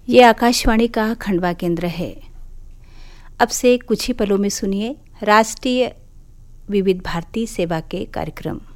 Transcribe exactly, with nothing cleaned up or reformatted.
ये आकाशवाणी का खंडवा केंद्र है। अब से कुछ ही पलों में सुनिए राष्ट्रीय विविध भारती सेवा के कार्यक्रम।